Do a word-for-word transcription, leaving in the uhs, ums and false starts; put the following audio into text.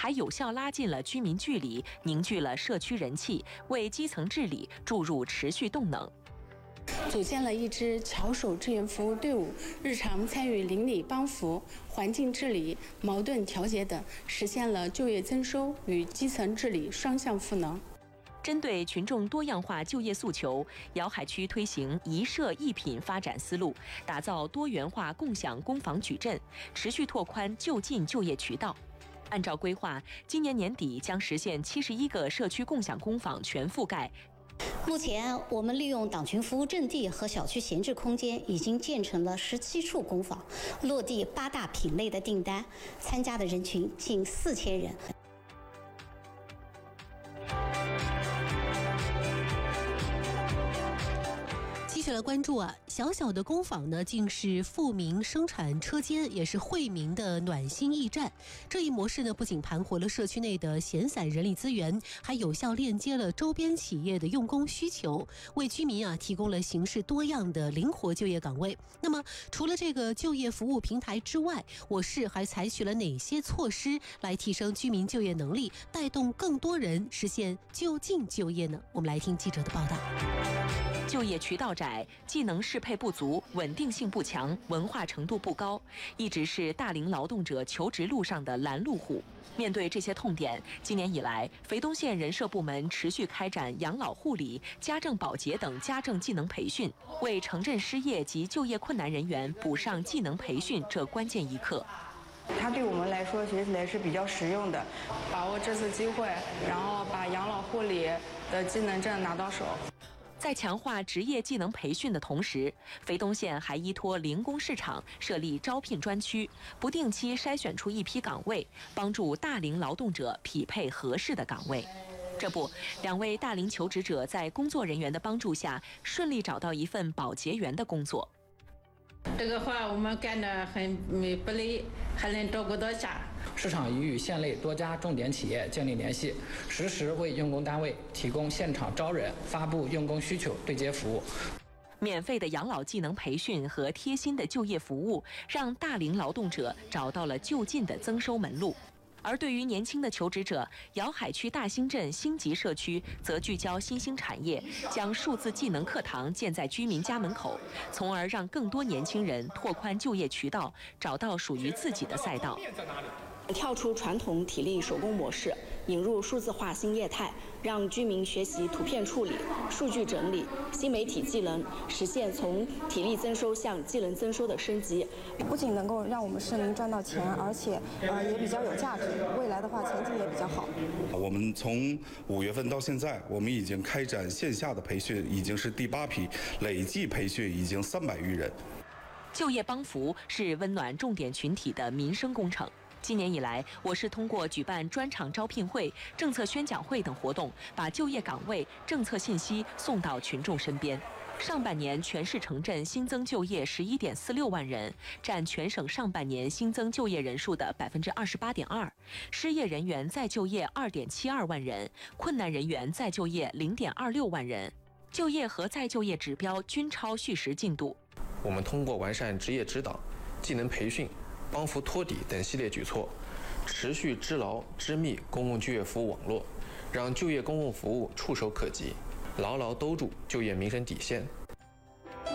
还有效拉近了居民距离，凝聚了社区人气，为基层治理注入持续动能。 组建了一支巧手志愿服务队伍，日常参与邻里帮扶、环境治理、矛盾调解等，实现了就业增收与基层治理双向赋能。 针对群众多样化就业诉求，瑶海区推行一社一品发展思路，打造多元化共享公房矩阵，持续拓宽就近就业渠道。按照规划，今年年底将实现七十一个社区共享公房全覆盖。 目前，我们利用党群服务阵地和小区闲置空间，已经建成了十七处公房，落地八大品类的订单，参加的人群近四千人。 继续来关注啊，小小的工坊呢，竟是富民生产车间，也是惠民的暖心驿站。这一模式呢，不仅盘活了社区内的闲散人力资源，还有效链接了周边企业的用工需求，为居民啊提供了形式多样的灵活就业岗位。那么，除了这个就业服务平台之外，我市还采取了哪些措施来提升居民就业能力，带动更多人实现就近就业呢？我们来听记者的报道。 就业渠道窄，技能适配不足，稳定性不强，文化程度不高，一直是大龄劳动者求职路上的拦路虎。面对这些痛点，今年以来，肥东县人社部门持续开展养老护理、家政保洁等家政技能培训，为城镇失业及就业困难人员补上技能培训这关键一课。 它对我们来说学起来是比较实用的， 把握这次机会，然后把养老护理的技能证拿到手。 在强化职业技能培训的同时，肥东县还依托零工市场设立招聘专区，不定期筛选出一批岗位，帮助大龄劳动者匹配合适的岗位。这不，两位大龄求职者在工作人员的帮助下，顺利找到一份保洁员的工作。 这个活我们干得很不累，还能照顾到家。 市场已与县内多家重点企业建立联系，实时为用工单位提供现场招人、发布用工需求对接服务。 免费的养老技能培训和贴心的就业服务，让大龄劳动者找到了就近的增收门路。而对于年轻的求职者，瑶海区大兴镇星级社区则聚焦新兴产业，将数字技能课堂建在居民家门口，从而让更多年轻人拓宽就业渠道，找到属于自己的赛道。 跳出传统体力手工模式，引入数字化新业态，让居民学习图片处理、数据整理、新媒体技能，实现从体力增收向技能增收的升级。 不仅能够让我们市民赚到钱，而且呃也比较有价值，未来的话前景也比较好。 我们从五月份到现在，我们已经开展线下的培训，已经是第八批，累计培训已经三百余人。 就业帮扶是温暖重点群体的民生工程。今年以来，我市通过举办专场招聘会、政策宣讲会等活动，把就业岗位、政策信息送到群众身边。上半年全市城镇新增就业十一点四六万人，占全省上半年新增就业人数的百分之二十八点二。失业人员再就业二点七二万人，困难人员再就业零点二六万人。就业和再就业指标均超续时进度。 我们通过完善职业指导、技能培训、帮扶托底等系列举措，持续织牢织密公共就业服务网络，让就业公共服务触手可及，牢牢兜住就业民生底线，